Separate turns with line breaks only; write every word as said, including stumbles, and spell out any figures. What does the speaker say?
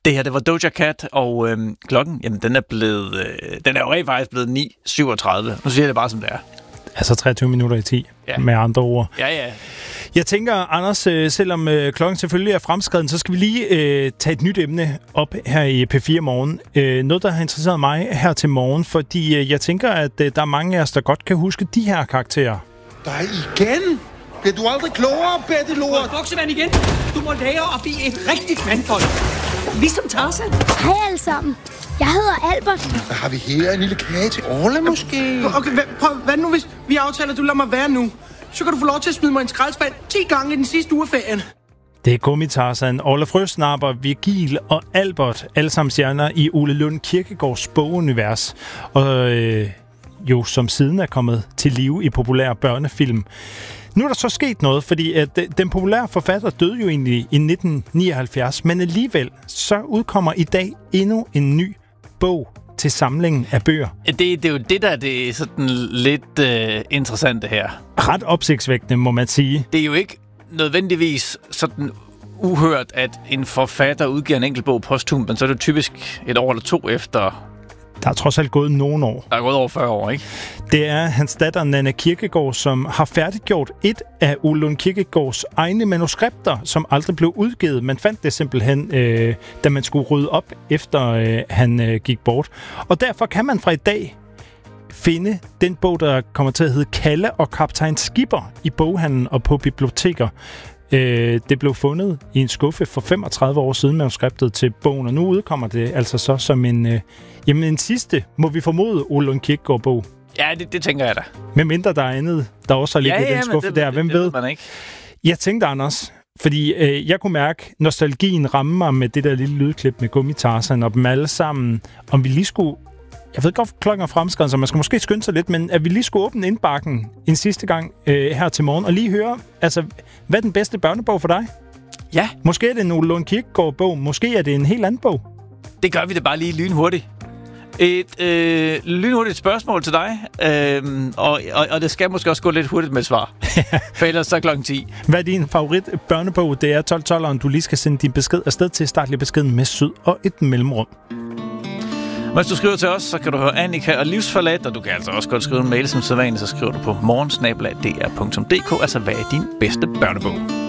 Det her, det var Doja Cat, og øhm, klokken, jamen, den er blevet, øh, den er jo rent faktisk blevet ni syvogtredive. Nu siger jeg det bare, som det er.
Altså treogtyve minutter i ti, ja. Med andre ord.
Ja, ja.
Jeg tænker, Anders, øh, selvom øh, klokken selvfølgelig er fremskreden, så skal vi lige øh, tage et nyt emne op her i P fire Morgen. Øh, noget, der har interesseret mig her til morgen, fordi øh, jeg tænker, at øh, der er mange af os, der godt kan huske de her karakterer.
Der er igen! Bliver du aldrig klogere, Betty Lort?
Du er buksemand igen. Du må lære at blive et rigtigt mandfolk. Ligesom Tarzan.
Hej alle sammen. Jeg hedder Albert.
Hvad har vi her? En lille kage til Orla måske?
Okay, hvad, prøv, hvad nu, hvis vi aftaler, at du lader mig være nu? Så kan du få lov til at smide mig en skraldespand ti gange i den sidste uge af ferien.
Det er Gummi-Tarzan, Orla Frøsnapper, Virgil og Albert, alle sammen stjerner i Ole Lund Kirkegaards bogunivers, og øh, jo som siden er kommet til live i populære børnefilm. Nu er der så sket noget, fordi at den populære forfatter døde jo egentlig i nitten nioghalvfjerds, men alligevel så udkommer i dag endnu en ny bog til samlingen af bøger.
Det, det er jo det, der er det sådan lidt øh, interessante her.
Ret opsigtsvækkende, må man sige.
Det er jo ikke nødvendigvis sådan uhørt, at en forfatter udgiver en enkelt bog posthumt, men så er det typisk et år eller to efter.
Der er trods alt gået nogle år.
Der er gået over fyrre år, ikke?
Det er hans datter, Nanna Kirkegaard, som har færdiggjort et af Ole Lund Kirkegaards egne manuskripter, som aldrig blev udgivet. Man fandt det simpelthen, øh, da man skulle rydde op, efter øh, han øh, gik bort. Og derfor kan man fra i dag finde den bog, der kommer til at hedde Kalle og Kaptajn Skipper i boghandlen og på biblioteker. Øh, det blev fundet i en skuffe for femogtredive år siden, manuskriptet til bogen, og nu udkommer det altså så som en, øh, jamen en sidste, må vi formode, Ole Lund Kirkegaard-bog.
Ja, det, det tænker jeg da.
Med mindre der er andet, der også har ligget ja, ja, i den skuffe
det,
der. Hvem
det, det
ved?
ved man ikke.
Jeg tænkte, Anders, fordi øh, jeg kunne mærke, nostalgien ramme mig med det der lille lydklip med Gummi-Tarzan og dem alle sammen, om vi lige skulle... Jeg ved godt, klokken er fremskreden, så man skal måske skynde sig lidt, men at vi lige skulle åbne indbakken en sidste gang øh, her til morgen, og lige høre, altså, hvad er den bedste børnebog for dig?
Ja.
Måske er det en Ole Lund Kirkegaard-bog, måske er det en helt anden bog. Det
gør vi det bare lige lynhurtigt. Et øh, lynhurtigt spørgsmål til dig, øh, og, og, og det skal måske også gå lidt hurtigt med et svar. For ellers så klokken ti.
Hvad er din favorit børnebog? Det er tolv tolveren, du lige skal sende din besked afsted til. Start lige beskeden med syd og et mellemrum.
Hvis du skriver til os, så kan du høre Annika og Livsforladt, og du kan altså også godt skrive en mail som sædvanligt, så skriver du på morgensnabel-dr punktum d k, altså hvad er din bedste børnebog?